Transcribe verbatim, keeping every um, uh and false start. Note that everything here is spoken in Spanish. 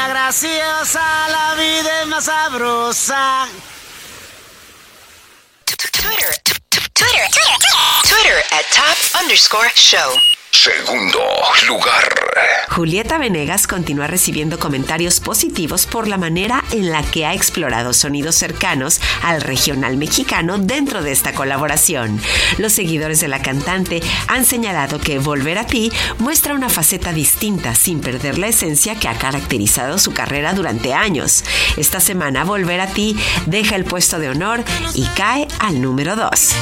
niña graciosa, la vida es más sabrosa. Twitter, Twitter, Twitter, Twitter at top underscore show. Segundo lugar. Julieta Venegas continúa recibiendo comentarios positivos por la manera en la que ha explorado sonidos cercanos al regional mexicano dentro de esta colaboración. Los seguidores de la cantante han señalado que Volver a ti muestra una faceta distinta sin perder la esencia que ha caracterizado su carrera durante años. Esta semana Volver a ti deja el puesto de honor y cae al número dos.